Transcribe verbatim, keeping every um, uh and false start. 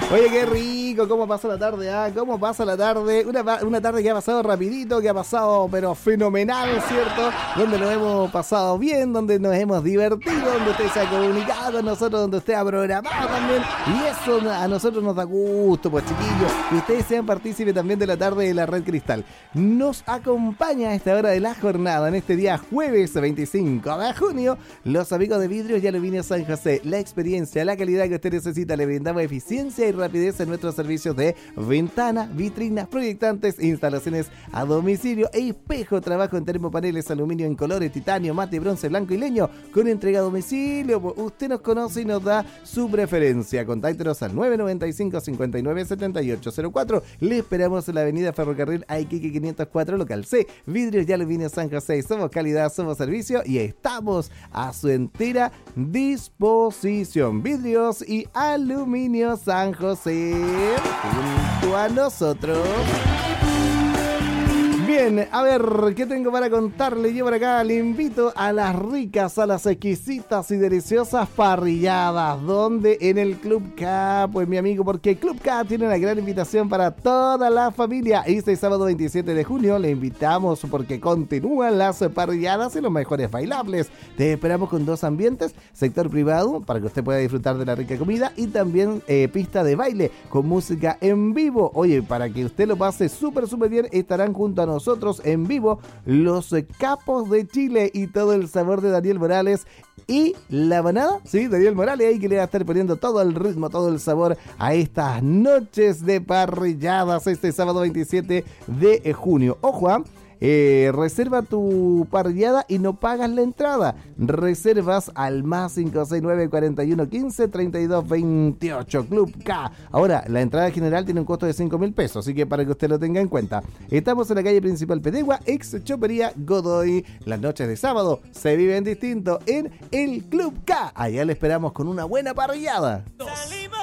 Oye, qué rico, cómo pasa la tarde, ¿ah? ¿Cómo pasa la tarde? Una, una tarde que ha pasado rapidito, que ha pasado pero fenomenal, ¿cierto? Donde nos hemos pasado bien, donde nos hemos divertido, donde usted se ha comunicado con nosotros, donde usted ha programado también. Y eso a nosotros nos da gusto, pues chiquillos, que ustedes sean partícipes también de la tarde de la Red Cristal. Nos acompaña a esta hora de la jornada, en este día jueves veinticinco de junio, los amigos de Vidrios y Aluminio San José. La experiencia, la calidad que usted necesita, le brindamos eficiencia y rapidez en nuestros servicios de ventanas, vitrinas, proyectantes, instalaciones a domicilio e espejo, trabajo en termopaneles, aluminio en colores, titanio, mate, bronce, blanco y leño, con entrega a domicilio. Usted nos conoce y nos da su preferencia. Contáctenos al nueve nueve cinco, cinco nueve, siete ocho cero cuatro. Le esperamos en la avenida Ferrocarril Aiquique quinientos cuatro, local C. Vidrios y Aluminio San José. Somos calidad, somos servicio y estamos a su entera disposición. Vidrios y Aluminio San José, junto a nosotros. Bien, a ver, ¿qué tengo para contarle? Yo por acá le invito a las ricas, a las exquisitas y deliciosas parrilladas. ¿Dónde? En el Club K, pues mi amigo, porque Club K tiene una gran invitación para toda la familia. Este sábado veintisiete de junio le invitamos porque continúan las parrilladas y los mejores bailables. Te esperamos con dos ambientes, sector privado para que usted pueda disfrutar de la rica comida y también eh, pista de baile con música en vivo. Oye, para que usted lo pase súper, súper bien, estarán junto a nosotros. Nosotros en vivo, los capos de Chile y todo el sabor de Daniel Morales y la manada, sí, Daniel Morales, ahí que le va a estar poniendo todo el ritmo, todo el sabor a estas noches de parrilladas este sábado veintisiete de junio. Ojo, ¿eh? Eh, reserva tu parrillada y no pagas la entrada. Reservas al más cinco seis nueve, cuarenta y uno, quince, treinta y dos, veintiocho. Club K. Ahora, la entrada general tiene un costo de cinco mil pesos, así que para que usted lo tenga en cuenta. Estamos en la calle principal Pedegua, ex Chopería Godoy. Las noches de sábado se viven distinto en el Club K. Allá le esperamos con una buena parrillada.